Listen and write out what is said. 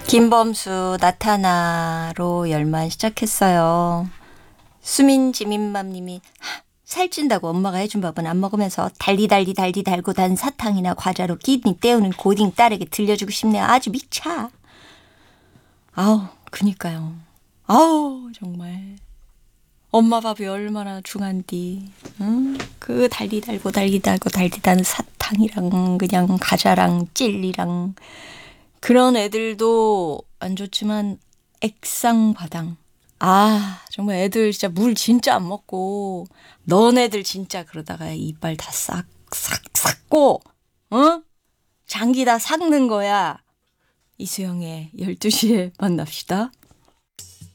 김범수 나타나로 열만 시작했어요. 수민 지민맘님이 살찐다고 엄마가 해준 밥은 안 먹으면서 달디 달고 단 사탕이나 과자로 끼니 때우는 고딩 딸에게 들려주고 싶네요. 아주 미차. 아우 그니까요. 아우 정말 엄마 밥이 얼마나 중한디. 응? 그 달디 달고 단 사탕이랑 그냥 과자랑 찔리랑 그런 애들도 안 좋지만 액상과당. 아 정말 애들 진짜 물 진짜 안 먹고 너네들 진짜 그러다가 이빨 다 싹 삭고 어? 장기 다 삭는 거야. 이수영의 12시에 만납시다.